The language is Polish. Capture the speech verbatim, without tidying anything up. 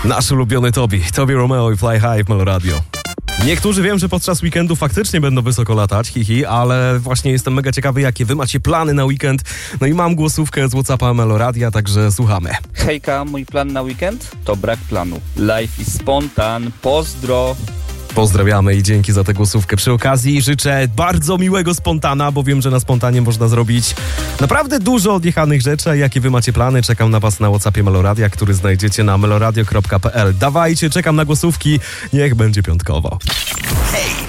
Nasz ulubiony Tobi, Tobi Romeo i Fly High w Meloradio. Niektórzy wiem, że podczas weekendu faktycznie będą wysoko latać, hihi, ale właśnie jestem mega ciekawy, jakie wy macie plany na weekend. No i mam głosówkę z WhatsAppa Meloradia, także słuchamy. Hejka, mój plan na weekend to brak planu. Life is spontan, pozdro. Pozdrawiamy i dzięki za tę głosówkę. Przy okazji życzę bardzo miłego spontana, bo wiem, że na spontanie można zrobić naprawdę dużo odjechanych rzeczy. A jakie wy macie plany? Czekam na was na WhatsAppie Meloradia, który znajdziecie na meloradio kropka p l. Dawajcie, czekam na głosówki. Niech będzie piątkowo. Hej!